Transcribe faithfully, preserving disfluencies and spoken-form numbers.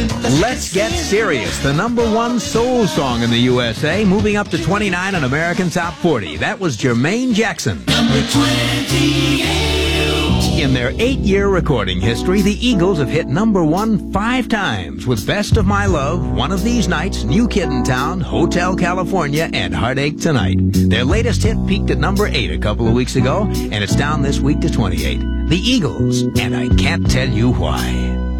Let's Get Serious, the number one soul song in the U S A, moving up to twenty-nine on American Top forty. That was Jermaine Jackson. Number twenty-eight. In their eight-year recording history, the Eagles have hit number one five times with Best of My Love, One of These Nights, New Kid in Town, Hotel California, and Heartache Tonight. Their latest hit peaked at number eight a couple of weeks ago, and it's down this week to twenty-eight. The Eagles, and I Can't Tell You Why.